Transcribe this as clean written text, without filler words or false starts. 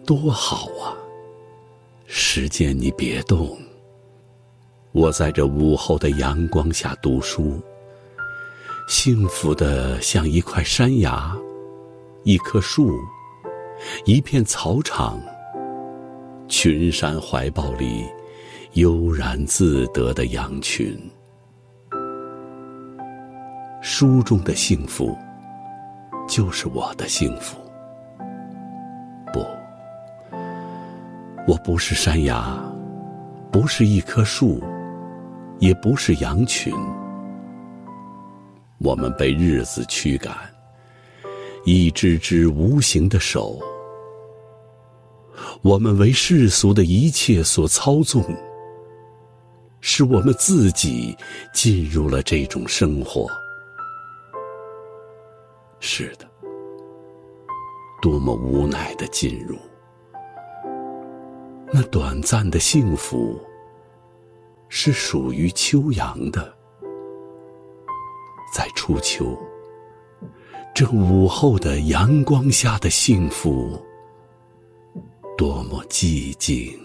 多好啊！时间你别动，我在这午后的阳光下读书，幸福的像一块山崖，一棵树，一片草场，群山怀抱里悠然自得的羊群。书中的幸福就是我的幸福。不，我不是山崖，不是一棵树，也不是羊群。我们被日子驱赶，一只只无形的手，我们为世俗的一切所操纵，使我们自己进入了这种生活。是的，多么无奈的进入。那短暂的幸福是属于秋阳的，在初秋，这午后的阳光下的幸福多么寂静。